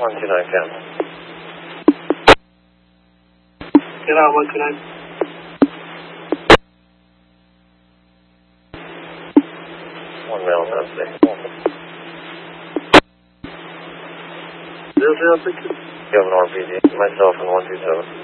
129 Cam. Get out, 129. One male, that's it. 0062. You have an RPD. Myself and 127.